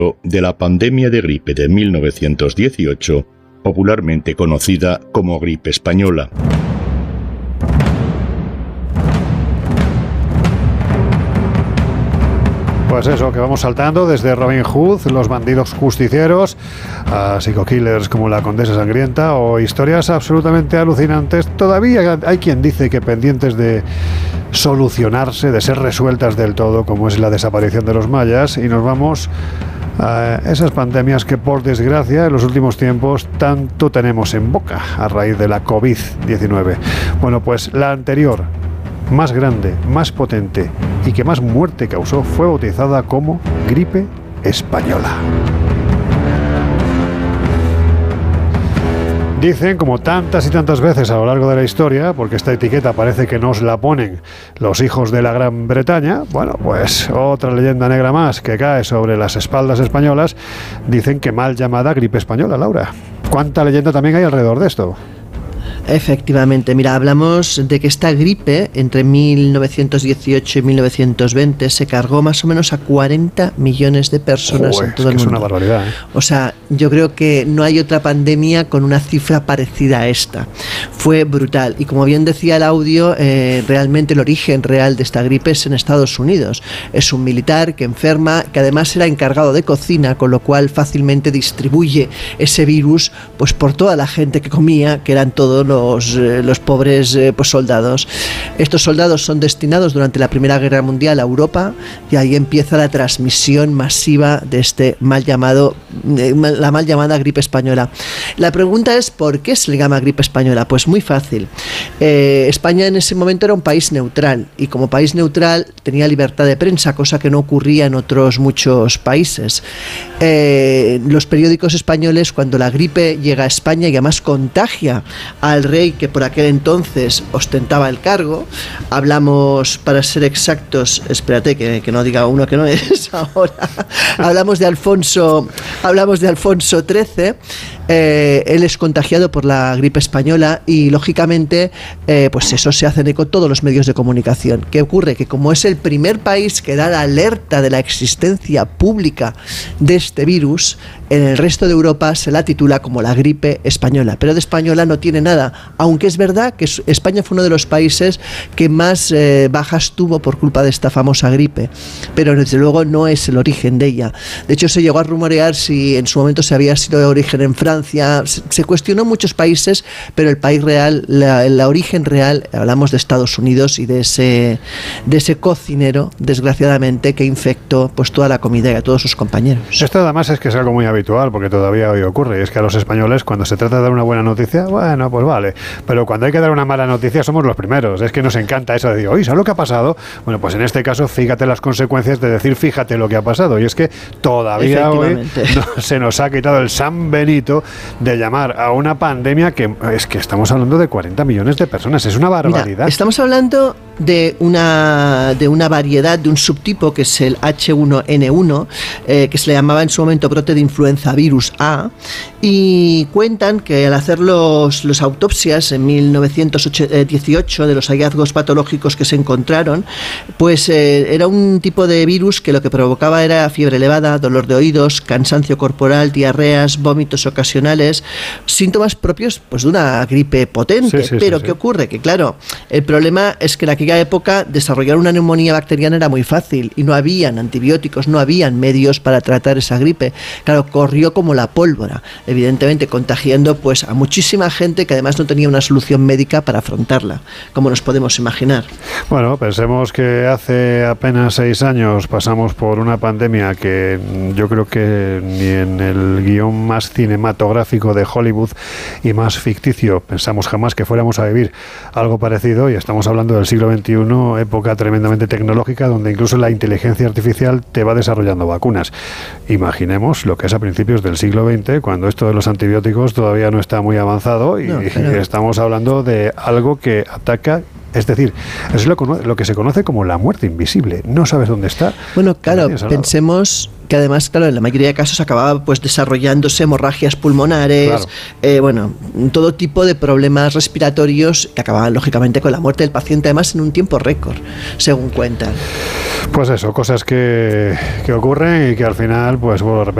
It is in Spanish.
de la pandemia de gripe de 1918, popularmente conocida como gripe española. Pues eso, que vamos saltando desde Robin Hood, los bandidos justicieros, a psico-killers como la Condesa Sangrienta o historias absolutamente alucinantes. Todavía hay quien dice que pendientes de solucionarse, de ser resueltas del todo, como es la desaparición de los mayas, y nos vamos a esas pandemias que, por desgracia, en los últimos tiempos tanto tenemos en boca a raíz de la COVID-19. Bueno, pues la anterior, más grande, más potente y que más muerte causó, fue bautizada como gripe española. Dicen, como tantas y tantas veces a lo largo de la historia, porque esta etiqueta parece que nos la ponen los hijos de la Gran Bretaña, bueno, pues otra leyenda negra más que cae sobre las espaldas españolas, dicen que mal llamada gripe española, Laura. ¿Cuánta leyenda también hay alrededor de esto? Efectivamente, mira, hablamos de que esta gripe entre 1918 y 1920 se cargó más o menos a 40 millones de personas en todo el mundo. Es una barbaridad, ¿eh? O sea, yo creo que no hay otra pandemia con una cifra parecida a esta. Fue brutal. Y como bien decía el audio, realmente el origen real de esta gripe es en Estados Unidos. Es un militar que enferma, que además era encargado de cocina, con lo cual fácilmente distribuye ese virus pues por toda la gente que comía, que eran todos los pobres pues soldados. Estos soldados son destinados durante la Primera Guerra Mundial a Europa y ahí empieza la transmisión masiva de este la mal llamada gripe española. La pregunta es ¿por qué se le llama gripe española? Pues muy fácil. España en ese momento era un país neutral y como país neutral tenía libertad de prensa, cosa que no ocurría en otros muchos países. Los periódicos españoles, cuando la gripe llega a España y además contagia al rey que por aquel entonces ostentaba el cargo, hablamos, para ser exactos, espérate que no diga uno que no es ahora, hablamos de Alfonso XIII. Él es contagiado por la gripe española y lógicamente pues eso se hace eco todos los medios de comunicación. ¿Qué ocurre? Que como es el primer país que da la alerta de la existencia pública de este virus, en el resto de Europa se la titula como la gripe española, pero de española no tiene nada, aunque es verdad que España fue uno de los países que más bajas tuvo por culpa de esta famosa gripe, pero desde luego no es el origen de ella. De hecho se llegó a rumorear si en su momento se había sido de origen en Francia, se cuestionó en muchos países, pero el país real, la origen real, hablamos de Estados Unidos y de ese cocinero, desgraciadamente, que infectó pues toda la comida y a todos sus compañeros. Esto además es que es algo muy habitual, porque todavía hoy ocurre, y es que a los españoles, cuando se trata de dar una buena noticia, bueno, pues vale, pero cuando hay que dar una mala noticia somos los primeros. Es que nos encanta eso de decir, oye, ¿sabes lo que ha pasado? Bueno, pues en este caso, fíjate las consecuencias de decir, fíjate lo que ha pasado, y es que todavía hoy se nos ha quitado el San Benito de llamar a una pandemia que es que estamos hablando de 40 millones de personas, es una barbaridad. Mira, estamos hablando de una variedad, de un subtipo que es el H1N1, que se le llamaba en su momento brote de influenza virus A, y cuentan que al hacer los autopsias en 1918 de los hallazgos patológicos que se encontraron, pues era un tipo de virus que lo que provocaba era fiebre elevada, dolor de oídos, cansancio corporal, diarreas, vómitos ocasionales, síntomas propios pues de una gripe potente. Pero ¿qué ocurre? Que claro, el problema es que en aquella época desarrollar una neumonía bacteriana era muy fácil y no habían antibióticos, no habían medios para tratar esa gripe. Claro, corrió como la pólvora, evidentemente contagiando pues a muchísima gente que además no tenía una solución médica para afrontarla, como nos podemos imaginar. Bueno, pensemos que hace apenas 6 años pasamos por una pandemia que yo creo que ni en el guión más cinematográfico de Hollywood y más ficticio pensamos jamás que fuéramos a vivir algo parecido, y estamos hablando del siglo XXI, época tremendamente tecnológica donde incluso la inteligencia artificial te va desarrollando vacunas. Imaginemos lo que es a principios del siglo XX, cuando esto de los antibióticos todavía no está muy avanzado y estamos hablando de algo que ataca Es decir, es lo que se conoce como la muerte invisible. No sabes dónde está. Bueno, claro, pensemos que además, claro, en la mayoría de casos acababa pues desarrollándose hemorragias pulmonares, claro. Todo tipo de problemas respiratorios que acababan lógicamente con la muerte del paciente, además en un tiempo récord, según cuentan. Pues eso, cosas que ocurren y que al final, pues bueno,